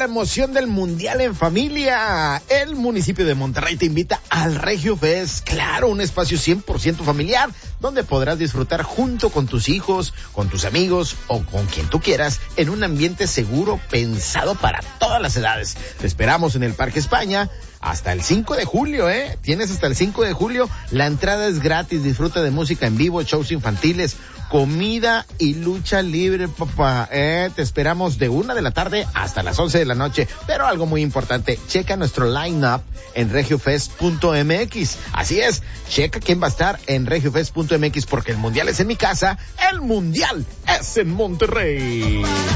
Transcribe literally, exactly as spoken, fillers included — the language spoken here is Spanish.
la emoción del Mundial en familia. El municipio de Monterrey te invita al Regio Fest. Claro, un espacio cien por ciento familiar donde podrás disfrutar junto con tus hijos, con tus amigos o con quien tú quieras en un ambiente seguro pensado para todas las edades. Te esperamos en el Parque España hasta el cinco de julio, ¿eh? Tienes hasta el cinco de julio. La entrada es gratis. Disfruta de música en vivo, shows infantiles, comida y lucha libre, papá. Eh, te esperamos de una de la tarde hasta las once de la noche. Pero algo muy importante, checa nuestro line-up en regiofest punto m x. Así es, checa quién va a estar en regiofest punto m x porque el Mundial es en mi casa, el Mundial es en Monterrey.